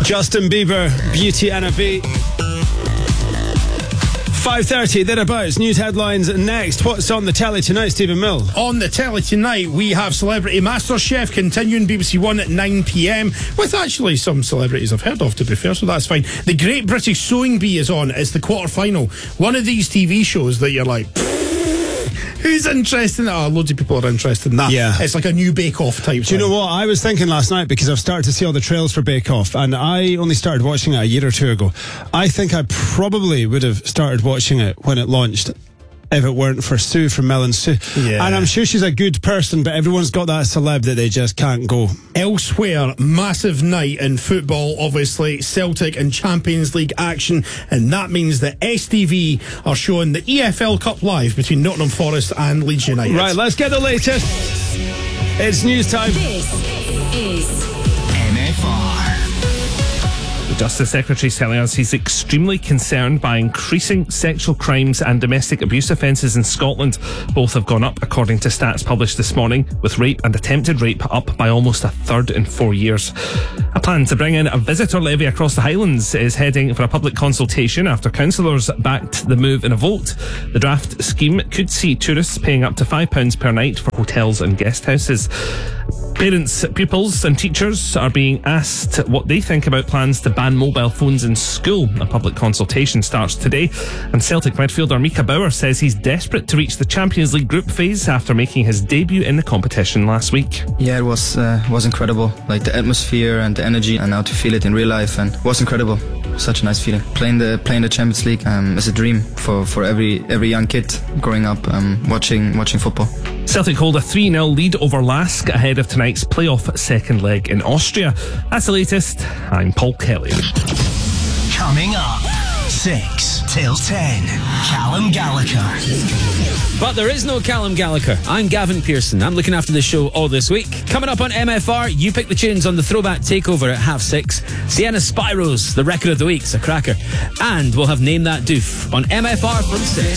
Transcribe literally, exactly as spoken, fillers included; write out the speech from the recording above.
Justin Bieber, Beauty and a Beat. five thirty, thereabouts. News headlines next. What's on the telly tonight, Stephen Mill? On the telly tonight, we have Celebrity MasterChef continuing B B C One at nine p.m. with actually some celebrities I've heard of, to be fair, so that's fine. The Great British Sewing Bee is on. It's the quarter-final. One of these T V shows that you're like, who's interested in that? Oh, loads of people are interested in that. Yeah. It's like a new Bake Off type. Do you know what? I was thinking last night, because I've started to see all the trails for Bake Off, and I only started watching it a year or two ago. I think I probably would have started watching it when it launched if it weren't for Sue from Mel and Sue. Yeah. And I'm sure she's a good person, but everyone's got that celeb that they just can't go. Elsewhere, massive night in football, obviously. Celtic and Champions League action, and that means that S T V are showing the E F L Cup live between Nottingham Forest and Leeds United. Right, let's get the latest. It's news time. This is M F R. The Justice Secretary is telling us he's extremely concerned by increasing sexual crimes and domestic abuse offences in Scotland. Both have gone up, according to stats published this morning, with rape and attempted rape up by almost a third in four years. A plan to bring in a visitor levy across the Highlands is heading for a public consultation after councillors backed the move in a vote. The draft scheme could see tourists paying up to five pounds per night for hotels and guest houses. Parents, pupils and teachers are being asked what they think about plans to ban mobile phones in school. A public consultation starts today, and Celtic midfielder Mika Bauer says he's desperate to reach the Champions League group phase after making his debut in the competition last week. Yeah, it was uh, was incredible. Like the atmosphere and the energy, and now to feel it in real life, and it was incredible. Such a nice feeling. Playing the playing the Champions League um, is a dream for, for every every young kid growing up um, watching watching football. Celtic hold a three nil lead over Lask ahead of tonight's playoff second leg in Austria. That's the latest. I'm Paul Kelly. Coming up, six till ten, Callum Gallagher. But there is no Callum Gallagher. I'm Gavin Pearson. I'm looking after the show all this week. Coming up on M F R, you pick the tunes on the Throwback Takeover at half six. Sienna Spyros, the record of the week's a cracker. And we'll have Name That Doof on M F R from six.